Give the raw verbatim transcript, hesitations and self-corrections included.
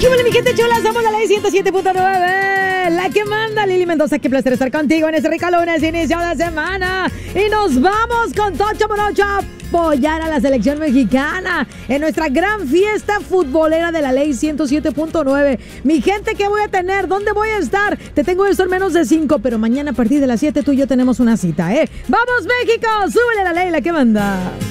Súbele, mi gente chula, somos la ley ciento siete punto nueve. La que manda, Lili Mendoza. Qué placer estar contigo en este rico lunes, inicio de semana. Y nos vamos con Tocho Morocho a apoyar a la selección mexicana en nuestra gran fiesta futbolera de la ley ciento siete punto nueve. Mi gente, ¿qué voy a tener? ¿Dónde voy a estar? Te tengo esto en menos de cinco, pero mañana a partir de las siete tú y yo tenemos una cita, ¿eh? ¡Vamos, México! ¡Súbele la ley, la que manda!